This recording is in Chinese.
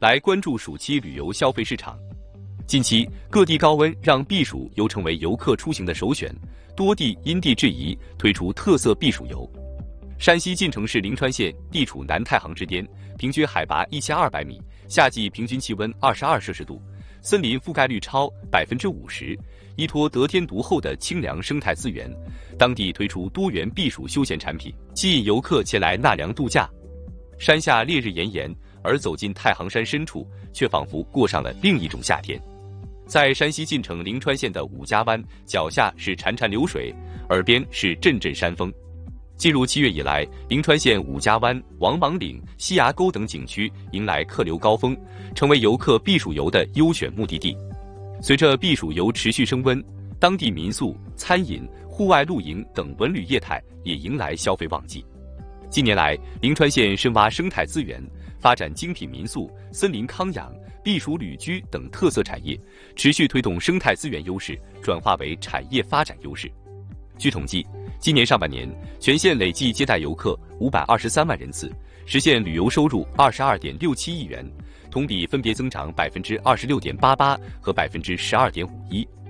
来关注暑期旅游消费市场。近期各地高温让避暑游成为游客出行的首选，多地因地制宜推出特色避暑游。山西晋城市灵川县地处南太行之巅，平均海拔1200米，夏季平均气温22摄氏度，森林覆盖率超50%，依托得天独厚的清凉生态资源，当地推出多元避暑休闲产品，吸引游客前来纳凉度假。山下烈日炎炎，而走进太行山深处，却仿佛过上了另一种夏天。在山西晋城灵川县的五家湾，脚下是潺潺流水，耳边是阵阵山风。进入7月以来，灵川县五家湾、王莽岭、西崖沟等景区迎来客流高峰，成为游客避暑游的优选目的地。随着避暑游持续升温，当地民宿、餐饮、户外露营等文旅业态也迎来消费旺季。近年来，灵川县深挖生态资源，发展精品民宿、森林康养、避暑旅居等特色产业，持续推动生态资源优势转化为产业发展优势。据统计，今年上半年，全县累计接待游客523万人次，实现旅游收入22.67亿元，同比分别增长26.88%和12.51%。